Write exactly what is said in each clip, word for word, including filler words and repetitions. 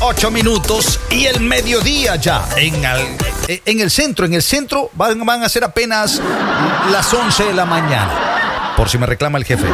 Ocho minutos y el mediodía ya. En el, en el centro, en el centro van, van a ser apenas las once de la mañana. Por si me reclama el jefe.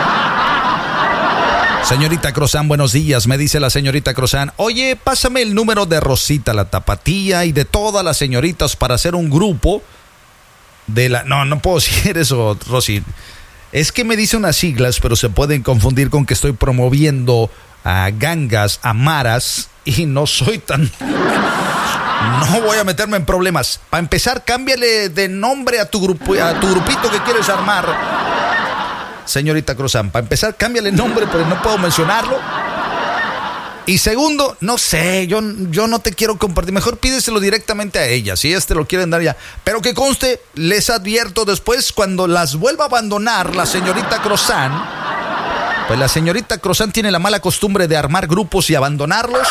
Señorita Crozán, buenos días. Me dice la señorita Crozán: oye, pásame el número de Rosita la Tapatía y de todas las señoritas para hacer un grupo de la... No, no puedo decir eso, Rosy. Es que me dice unas siglas, pero se pueden confundir con que estoy promoviendo a gangas, a maras, y no soy tan... No voy a meterme en problemas. Para empezar, cámbiale de nombre a tu grupo, a tu grupito que quieres armar. Señorita Cruzán, para empezar, cámbiale nombre, pero no puedo mencionarlo. Y segundo, no sé, yo, yo no te quiero compartir. Mejor pídeselo directamente a ella, si ellas te lo quieren dar ya. Pero que conste, les advierto después, cuando las vuelva a abandonar la señorita Cruzán, pues la señorita Cruzán tiene la mala costumbre de armar grupos y abandonarlos.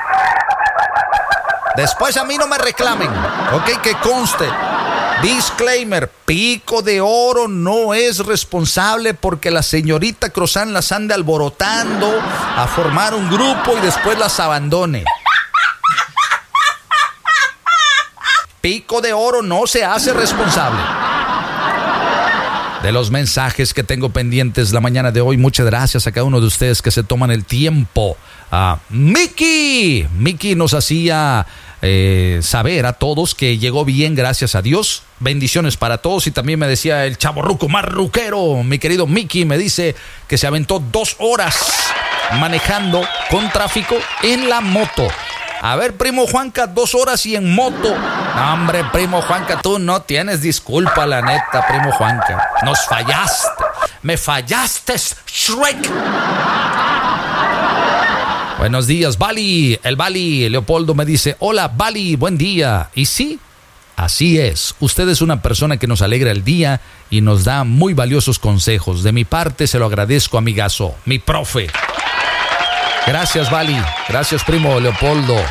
Después a mí no me reclamen, ok, que conste. Disclaimer: Pico de Oro no es responsable porque la señorita Crozán las ande alborotando a formar un grupo y después las abandone. Pico de Oro no se hace responsable de los mensajes que tengo pendientes la mañana de hoy. Muchas gracias a cada uno de ustedes que se toman el tiempo. Uh, Miki, Miki nos hacía eh, saber a todos que llegó bien, gracias a Dios. Bendiciones para todos. Y también me decía el chavorruco más ruquero, mi querido Miki, me dice que se aventó dos horas manejando con tráfico en la moto. A ver, primo Juanca, dos horas y en moto. No, hombre, primo Juanca, tú no tienes disculpa, la neta, primo Juanca. Nos fallaste. Me fallaste, Shrek. Buenos días, Bali. El Bali, Leopoldo, me dice: hola, Bali, buen día. Y sí, así es. Usted es una persona que nos alegra el día y nos da muy valiosos consejos. De mi parte, se lo agradezco, amigazo, mi profe. Gracias, Bali. Gracias, primo Leopoldo.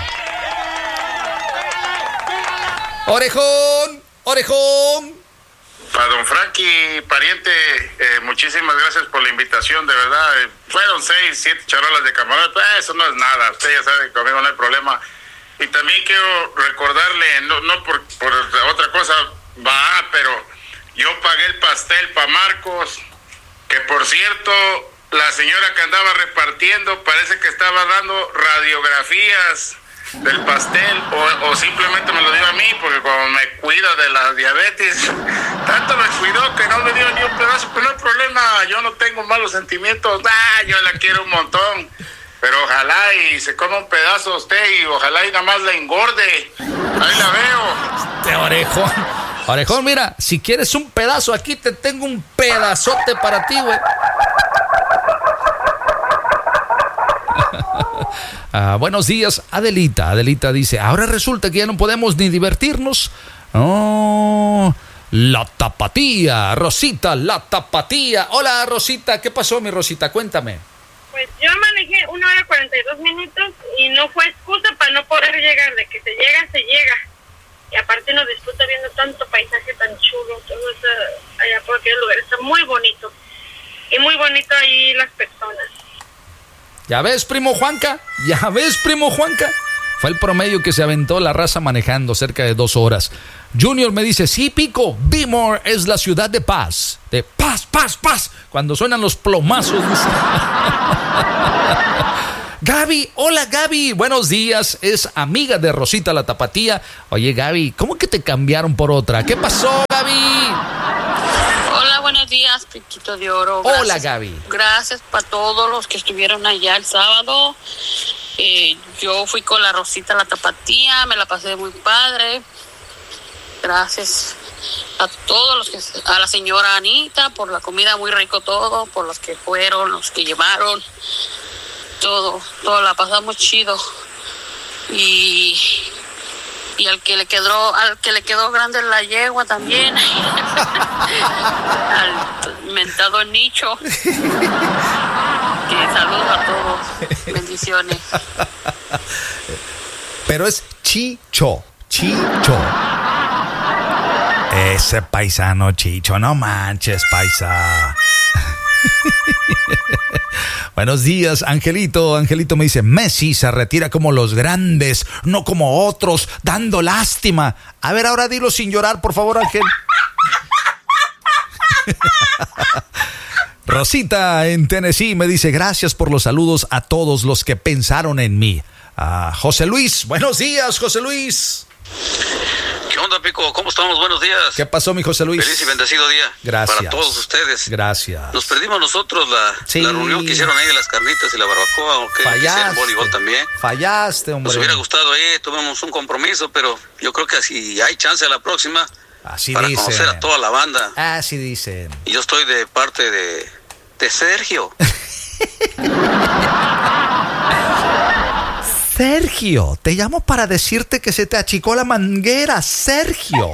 Orejón, orejón. Para don Frankie, pariente, eh, muchísimas gracias por la invitación, de verdad. Eh, fueron seis, siete charolas de camarón, pues eso no es nada. Usted ya sabe que conmigo no hay problema. Y también quiero recordarle, no, no por, por otra cosa, va, pero yo pagué el pastel para Marcos, que por cierto, la señora que andaba repartiendo parece que estaba dando radiografías del pastel, o, o simplemente me lo dio a mí, porque como me cuida de la diabetes, tanto me cuidó que no me dio ni un pedazo. Pero no hay problema, yo no tengo malos sentimientos. Ah, yo la quiero un montón, pero ojalá y se coma un pedazo usted, y ojalá y nada más la engorde. Ahí la veo. Este orejón, orejón, mira, si quieres un pedazo, aquí te tengo un pedazote para ti, güey. Uh, buenos días, Adelita. Adelita dice: ahora resulta que ya no podemos ni divertirnos. Oh, la Tapatía, Rosita, la Tapatía. Hola, Rosita, ¿qué pasó, mi Rosita? Cuéntame. Pues yo manejé una hora cuarenta y dos minutos y no fue excusa para no poder llegar. De que se llega, se llega. Y aparte nos disfruta viendo tanto paisaje tan chulo, todo eso allá por aquel lugar. Está muy bonito. Y muy bonito ahí las personas. ¿Ya ves, primo Juanca? ¿Ya ves, primo Juanca? Fue el promedio que se aventó la raza manejando, cerca de dos horas. Junior me dice: sí, Pico, Bmore es la ciudad de paz. De paz, paz, paz. Cuando suenan los plomazos. Gaby, hola Gaby, buenos días. Es amiga de Rosita la Tapatía. Oye, Gaby, ¿cómo que te cambiaron por otra? ¿Qué pasó, Gaby? Hola, buenos días, Piquito de Oro. Gracias. Hola, Gaby. Gracias para todos los que estuvieron allá el sábado. Eh, yo fui con la Rosita la Tapatía, me la pasé muy padre. Gracias a todos los que, a la señora Anita por la comida, muy rico todo, por los que fueron, los que llevaron, todo, todo la pasamos chido. Y y al que le quedó, al que le quedó grande la yegua también. Al mentado Nicho. Que saludos a todos. Bendiciones. Pero es Chicho, Chicho. Ese paisano Chicho, no manches, paisa. Buenos días, Angelito. Angelito me dice, Messi se retira como los grandes, no como otros, dando lástima. A ver, ahora dilo sin llorar, por favor, Ángel. Rosita en Tennessee me dice, gracias por los saludos a todos los que pensaron en mí. Ah, José Luis, buenos días, José Luis. ¿Qué onda, Pico? ¿Cómo estamos? Buenos días. ¿Qué pasó, mi José Luis? Feliz y bendecido día. Gracias. Para todos ustedes. Gracias. Nos perdimos nosotros la, sí. la reunión que hicieron ahí de las carnitas y la barbacoa, aunque hicieron voleibol también. Fallaste, hombre. Nos hubiera gustado ahí, tuvimos un compromiso, pero yo creo que así hay chance a la próxima. Así para dicen. conocer a toda la banda. Así dicen. Y yo estoy de parte de, de Sergio. Sergio, te llamo para decirte que se te achicó la manguera, Sergio.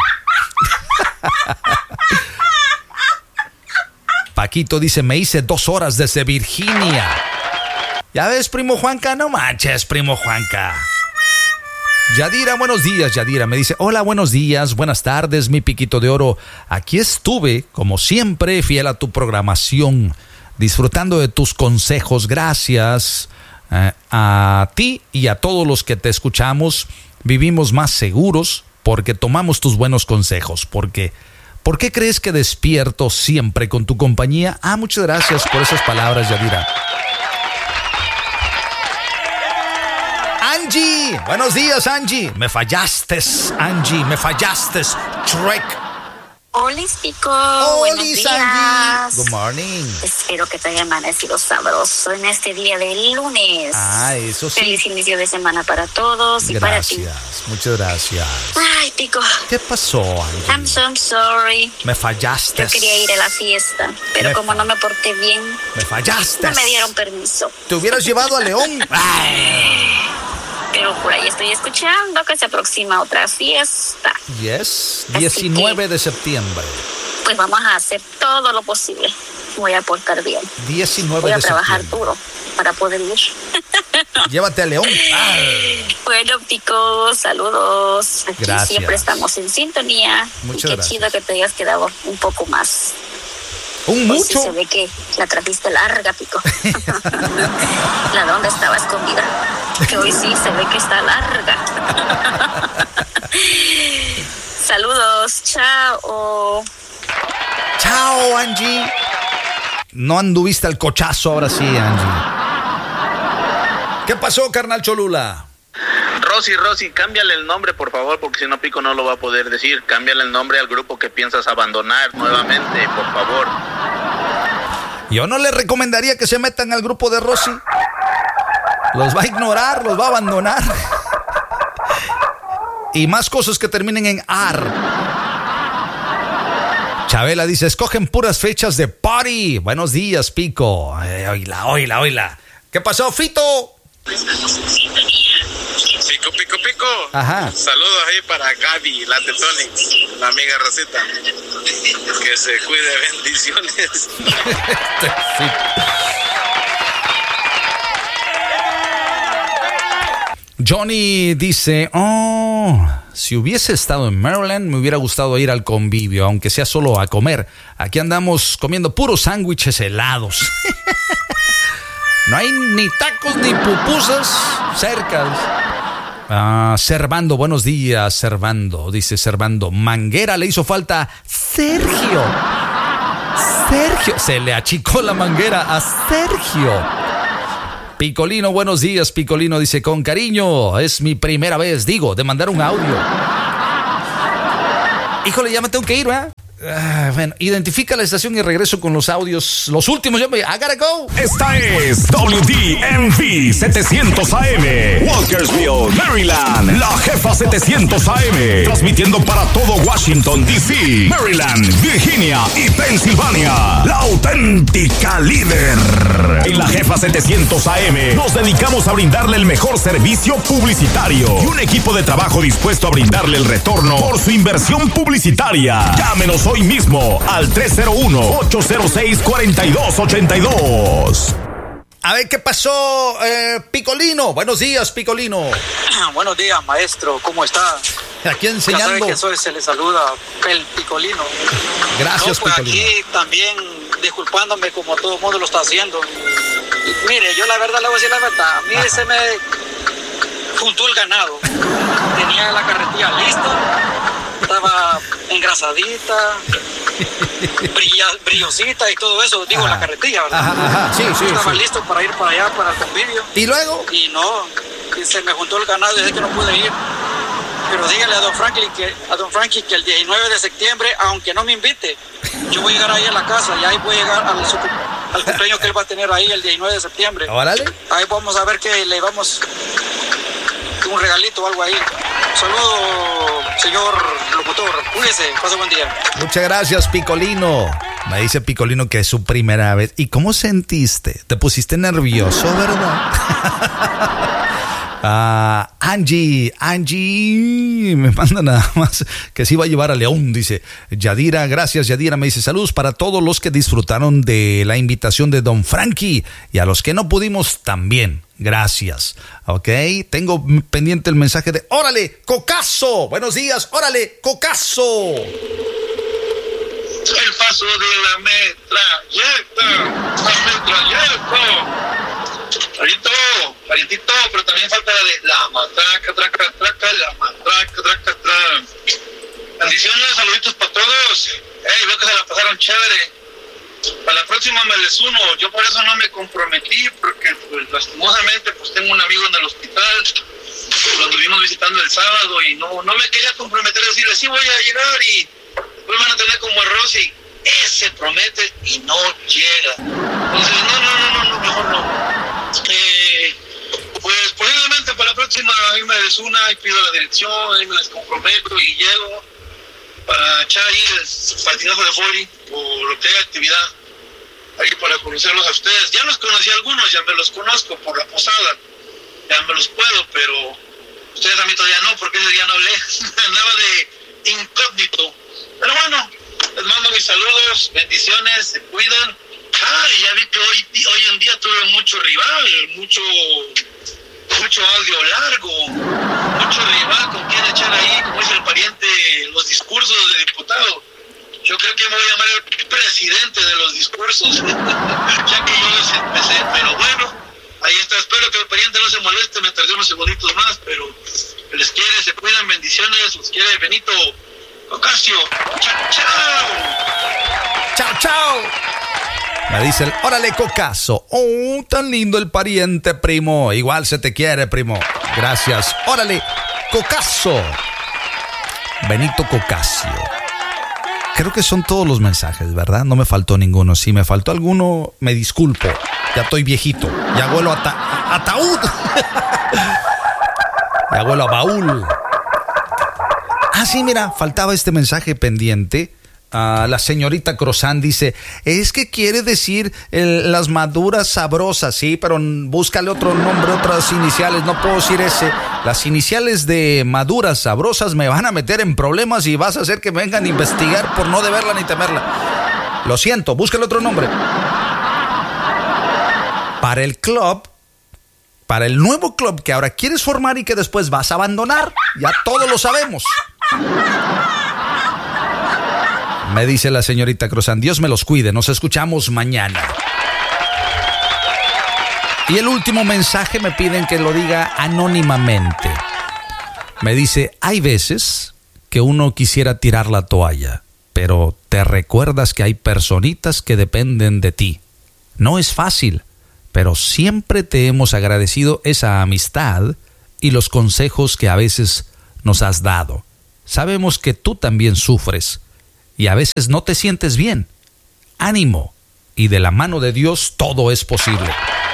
Paquito dice, me hice dos horas desde Virginia. Ya ves, primo Juanca, no manches, primo Juanca. Yadira, buenos días, Yadira. Me dice, hola, buenos días, buenas tardes, mi Piquito de Oro. Aquí estuve, como siempre, fiel a tu programación, disfrutando de tus consejos. Gracias. Eh, a ti y a todos los que te escuchamos, vivimos más seguros porque tomamos tus buenos consejos. Porque, ¿por qué crees que despierto siempre con tu compañía? Ah, muchas gracias por esas palabras, Yadira. Angie, buenos días, Angie. Me fallaste, Angie, me fallaste, Shrek. Olis, Pico. Olis, buenos días. Angie. Good morning. Espero que te haya amanecido sabroso en este día de lunes. Ah, eso sí. Feliz inicio de semana para todos y gracias, para ti. Gracias, muchas gracias. Ay, Pico. ¿Qué pasó, Angie? I'm so sorry. Me fallaste. Yo quería ir a la fiesta, pero me como fa- no me porté bien, Me fallaste. no me dieron permiso. Te hubieras llevado a León. Ay. Pero por ahí estoy escuchando que se aproxima otra fiesta. Yes, Así diecinueve que- de septiembre. Pues vamos a hacer todo lo posible. Voy a portar bien. diecinueve Voy a de trabajar septiembre. duro para poder ir. Llévate a León. Ay. Bueno, Pico, saludos. Aquí Gracias. siempre estamos en sintonía. Muchas y qué gracias. chido que te hayas quedado un poco más. Un Hoy sí mucho. se ve que la trajiste larga, Pico. La dónde estaba escondida. Que hoy sí se ve que está larga. Saludos, chao. Chao, Angie. No anduviste al cochazo ahora sí, Angie. ¿Qué pasó, carnal Cholula? Rosy, Rosy, cámbiale el nombre, por favor, porque si no, Pico no lo va a poder decir. Cámbiale el nombre al grupo que piensas abandonar nuevamente, por favor. Yo no le recomendaría que se metan al grupo de Rosy. Los va a ignorar, los va a abandonar. Y más cosas que terminen en ar. Chabela dice, escogen puras fechas de party. Buenos días, Pico. Eh, oíla, oíla, oíla. ¿Qué pasó, Fito? Pico, pico, pico. Ajá. Saludos ahí para Gaby, la Tetonics, la amiga Rosita. Que se cuide, bendiciones. Johnny dice, oh, si hubiese estado en Maryland me hubiera gustado ir al convivio, aunque sea solo a comer. Aquí andamos comiendo puros sándwiches helados. No hay ni tacos ni pupusas cerca. Ah, Servando, buenos días, Servando. Dice Servando, Manguera le hizo falta Sergio. Sergio, se le achicó la manguera a Sergio. Picolino, buenos días, Picolino. Dice, con cariño, es mi primera vez, digo, de mandar un audio. Híjole, ya me tengo que ir, ¿verdad? Ah, bueno, identifica la estación y regreso con los audios. Los últimos, ya me... I gotta go. Esta es W D M V setecientos A M, Walkersville, Maryland. La Jefa setecientos A M, transmitiendo para todo Washington, D C, Maryland, Virginia y Pensilvania. La auténtica líder. En La Jefa setecientos A M nos dedicamos a brindarle el mejor servicio publicitario y un equipo de trabajo dispuesto a brindarle el retorno por su inversión publicitaria. Llámenos hoy mismo al tres cero uno, ocho cero seis, cuatro dos ocho dos. A ver, ¿qué pasó, eh, Picolino? Buenos días, Picolino. Buenos días, maestro. ¿Cómo está? Aquí Ya sabe enseñando. que soy, se le saluda el Picolino. Gracias, no, pues Picolino. aquí también disculpándome como todo el mundo lo está haciendo. Y, mire, yo la verdad le voy a decir la verdad. A mí Ajá. se me juntó el ganado. Tenía la carretilla lista, estaba engrasadita, brilla, brillosita y todo eso. Digo, ajá. la carretilla, ¿verdad? Ajá, ajá. Sí, sí, estaba sí. listo para ir para allá, para el convivio. ¿Y luego? Y no, y se me juntó el ganado desde que no pude ir. Pero dígale a don Franklin que, a don Frankie que el diecinueve de septiembre, aunque no me invite, yo voy a llegar ahí a la casa y ahí voy a llegar al, al cumpleaños que él va a tener ahí el diecinueve de septiembre. Órale. Ahí vamos a ver que le vamos un regalito o algo ahí. Saludo, señor locutor. Cuídese, pase buen día. Muchas gracias, Picolino. Me dice Picolino que es su primera vez. ¿Y cómo sentiste? Te pusiste nervioso, ¿verdad? Uh, Angie, Angie, me manda nada más que se iba a llevar a León, dice Yadira. Gracias, Yadira. Me dice saludos para todos los que disfrutaron de la invitación de Don Frankie y a los que no pudimos también. Gracias. Ok, tengo pendiente el mensaje de órale, Cocazo. Buenos días, órale, Cocazo. El paso de la metralleta, la metralleta. Parito, parientito, pero también falta la de la matraca, traca, traca, la matraca, traca, traca. Bendiciones, saluditos para todos. Hey, veo que se la pasaron chévere. Para la próxima me les uno. Yo por eso no me comprometí, porque pues, lastimosamente pues tengo un amigo en el hospital. Lo estuvimos visitando el sábado y no, no me quería comprometer a decirle sí voy a llegar y después van a tener como arroz y ese promete y no llega. Entonces no, no, no, no, no mejor no. Eh, pues posiblemente para la próxima ahí me des una y pido la dirección, ahí me les comprometo y llego para echar ahí el patinazo de boli o lo que haya actividad ahí para conocerlos a ustedes. Ya los conocí a algunos, ya me los conozco por la posada, ya me los puedo, pero ustedes a mí todavía no, porque ese día no hablé, andaba de incógnito. Pero bueno, les mando mis saludos, bendiciones, se cuidan. Ah, ya vi que hoy, hoy en día tuve mucho rival, mucho mucho audio largo, mucho rival con quien echar ahí, como dice el pariente, los discursos de diputado. Yo creo que me voy a llamar el presidente de los discursos, ya que yo los empecé, pero bueno, ahí está, espero que el pariente no se moleste, me tardé unos segunditos más, pero les quiere, se cuidan, bendiciones, los quiere Benito Ocasio. Chao, chao. Chao, chao. Me dice el órale, Cocazo. Oh, tan lindo el pariente, primo. Igual se te quiere, primo. Gracias. Órale, Cocazo. Benito Cocasio. Creo que son todos los mensajes, ¿verdad? No me faltó ninguno. Si me faltó alguno, me disculpo. Ya estoy viejito. Ya huelo a ata- ataúd. Ya huelo a baúl. Ah, sí, mira, faltaba este mensaje pendiente. Uh, la señorita Crozán dice, es que quiere decir el, las maduras sabrosas, sí, pero búscale otro nombre, otras iniciales, no puedo decir ese. Las iniciales de maduras sabrosas me van a meter en problemas y vas a hacer que me vengan a investigar por no deberla ni temerla. Lo siento, búscale otro nombre. Para el club, para el nuevo club que ahora quieres formar y que después vas a abandonar, ya todos lo sabemos. Me dice la señorita Crozán, Dios me los cuide, nos escuchamos mañana. Y el último mensaje me piden que lo diga anónimamente. Me dice, hay veces que uno quisiera tirar la toalla, pero te recuerdas que hay personitas que dependen de ti. No es fácil, pero siempre te hemos agradecido esa amistad y los consejos que a veces nos has dado. Sabemos que tú también sufres y a veces no te sientes bien. Ánimo, y de la mano de Dios todo es posible.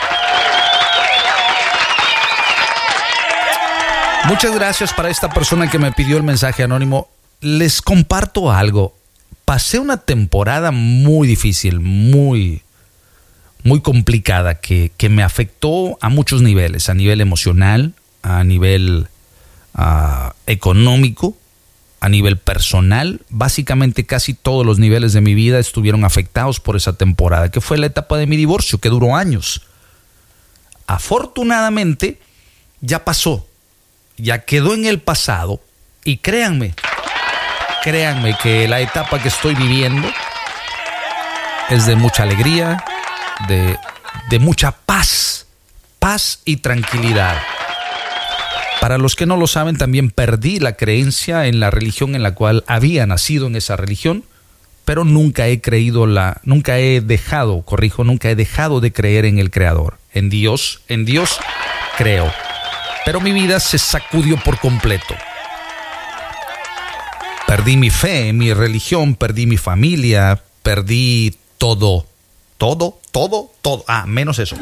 Muchas gracias para esta persona que me pidió el mensaje anónimo. Les comparto algo. Pasé una temporada muy difícil, muy, muy complicada, que, que me afectó a muchos niveles, a nivel emocional, a nivel uh, económico, a nivel personal. Básicamente casi todos los niveles de mi vida estuvieron afectados por esa temporada, que fue la etapa de mi divorcio, que duró años. Afortunadamente, ya pasó, ya quedó en el pasado, y créanme, créanme que la etapa que estoy viviendo es de mucha alegría, de, de mucha paz, paz y tranquilidad. Para los que no lo saben, también perdí la creencia en la religión en la cual había nacido, en esa religión, pero nunca he creído la, nunca he dejado, corrijo, nunca he dejado de creer en el Creador, en Dios, en Dios creo. Pero mi vida se sacudió por completo. Perdí mi fe en mi religión, perdí mi familia, perdí todo, todo, todo, todo, ah, menos eso.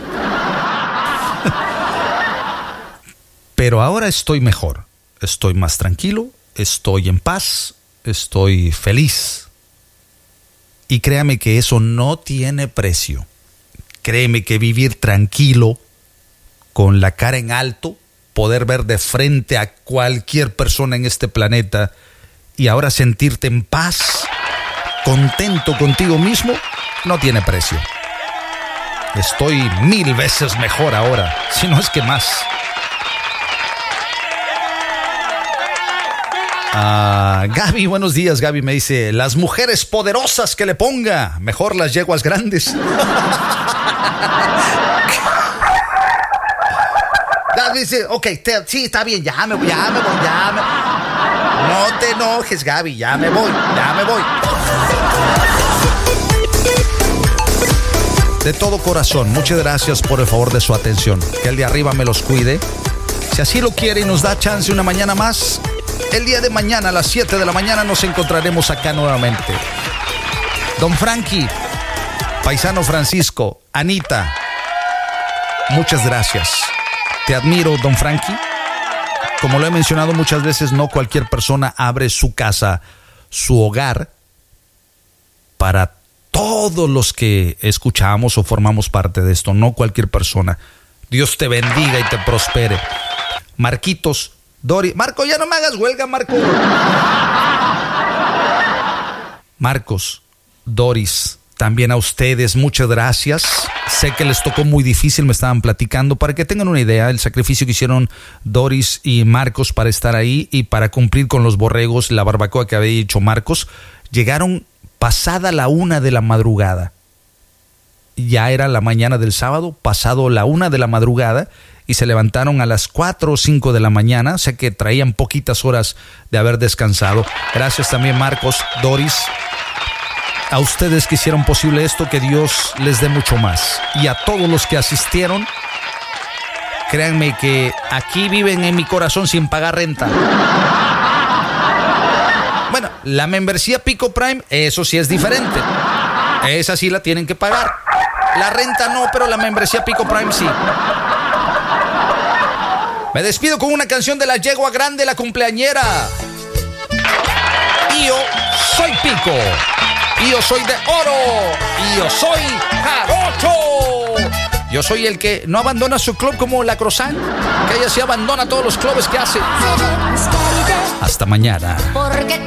Pero ahora estoy mejor, estoy más tranquilo, estoy en paz, estoy feliz. Y créame que eso no tiene precio. Créeme que vivir tranquilo, con la cara en alto, poder ver de frente a cualquier persona en este planeta y ahora sentirte en paz, contento contigo mismo, no tiene precio. Estoy mil veces mejor ahora, si no es que más. Ah, Gaby, buenos días. Gaby me dice, las mujeres poderosas que le ponga, mejor las yeguas grandes. Gaby dice, ok, te, sí, está bien, ya me voy, ya me voy, ya me... No te enojes, Gaby, ya me voy, ya me voy. De todo corazón, muchas gracias por el favor de su atención. Que el de arriba me los cuide. Si así lo quiere y nos da chance una mañana más, el día de mañana a las siete de la mañana nos encontraremos acá nuevamente. Don Frankie, paisano Francisco, Anita, muchas gracias. Te admiro, Don Frankie. Como lo he mencionado muchas veces, no cualquier persona abre su casa, su hogar, para todos los que escuchamos o formamos parte de esto. No cualquier persona. Dios te bendiga y te prospere. Marquitos, Dori, Marco, ya no me hagas huelga, Marco. Marcos, Doris, también a ustedes, muchas gracias. Sé que les tocó muy difícil, me estaban platicando. Para que tengan una idea, el sacrificio que hicieron Doris y Marcos para estar ahí y para cumplir con los borregos, la barbacoa que había hecho Marcos, llegaron pasada la una de la madrugada. Ya era la mañana del sábado, pasado la una de la madrugada, y se levantaron a las cuatro o cinco de la mañana, o sea que traían poquitas horas de haber descansado. Gracias también, Marcos, Doris, a ustedes que hicieron posible esto, que Dios les dé mucho más. Y a todos los que asistieron, créanme que aquí viven en mi corazón sin pagar renta. Bueno, la membresía Pico Prime, eso sí es diferente. Esa sí la tienen que pagar. La renta no, pero la membresía Pico Prime sí. Me despido con una canción de la yegua grande, la cumpleañera. Y yo soy Pico. Y yo soy de oro. Y yo soy jarocho. Yo soy el que no abandona su club como la Croissant, que ella sí abandona todos los clubes que hace. Hasta mañana.